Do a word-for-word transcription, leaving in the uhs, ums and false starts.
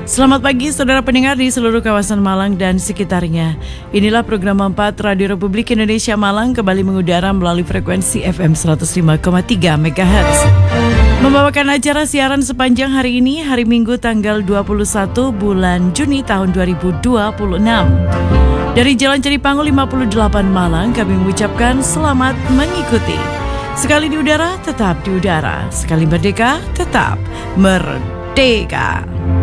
Selamat pagi saudara pendengar di seluruh kawasan Malang dan sekitarnya. Inilah program empat Radio Republik Indonesia Malang kembali mengudara melalui frekuensi F M seratus lima koma tiga megahertz. Membawakan acara siaran sepanjang hari ini, hari Minggu tanggal dua puluh satu bulan Juni tahun dua ribu dua puluh enam. Dari Jalan Ceripangu lima puluh delapan Malang, kami mengucapkan selamat mengikuti. Sekali di udara, tetap di udara. Sekali merdeka, tetap merdeka.